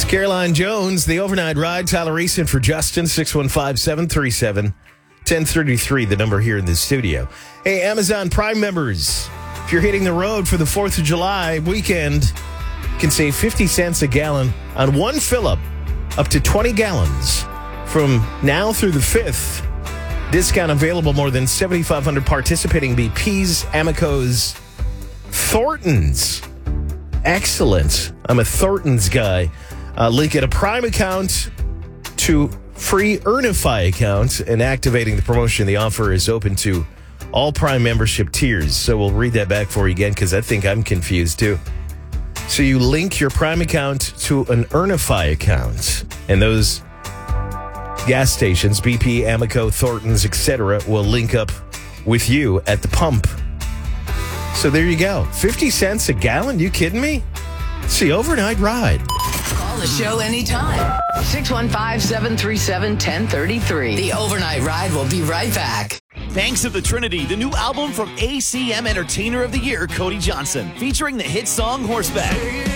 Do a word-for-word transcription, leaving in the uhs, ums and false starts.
Caroline Jones, the overnight ride. Tyler Easton for Justin, six one five, seven three seven, one zero three three, the number here in the studio. Hey, Amazon Prime members, if you're hitting the road for the fourth of July weekend, you can save fifty cents a gallon on one fill-up, up to twenty gallons. From now through the fifth, discount available more than seventy-five hundred participating B Ps, Amecos, Thorntons. Excellent. I'm a Thorntons guy. Uh, link at a Prime account to free Earnify account, and activating the promotion. The offer is open to all Prime membership tiers. So we'll read that back for you again because I think I'm confused too. So you link your Prime account to an Earnify account, and those gas stations, B P, Amoco, Thorntons, et cetera, will link up with you at the pump. So there you go. fifty cents a gallon? You kidding me? It's the overnight ride. Call the show anytime. six one five, seven three seven, one zero three three. The overnight ride will be right back. Banks of the Trinity, the new album from A C M Entertainer of the Year, Cody Johnson, featuring the hit song Horseback.